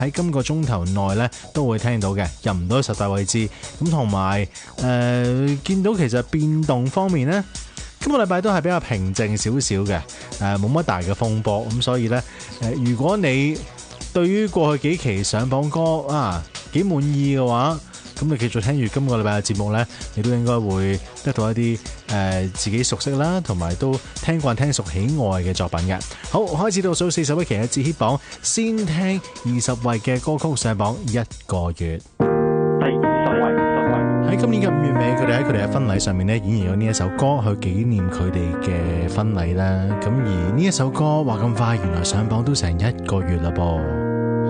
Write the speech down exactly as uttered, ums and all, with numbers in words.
喺今個鐘頭內咧都會聽到嘅，入唔到十大位置。咁同埋誒見到其實變動方面咧，今個禮拜都係比較平靜少少嘅，誒冇乜大嘅風波。咁所以咧誒，如果你對於過去幾期上榜歌啊幾滿意嘅話，咁你繼續聽住今個禮拜嘅節目咧，你都應該會得到一啲誒、呃、自己熟悉啦，同埋都聽慣聽熟喜愛嘅作品嘅。好，開始倒數四十一期嘅節 hit 榜，先聽二十位嘅歌曲上榜一個月。 第二十位，二十位。 喺今年嘅五月尾，佢哋喺佢哋嘅婚禮上面咧，演繹咗呢一首歌去紀念佢哋嘅婚禮啦。咁而呢一首歌話咁快，原來上榜都成一個月啦噃。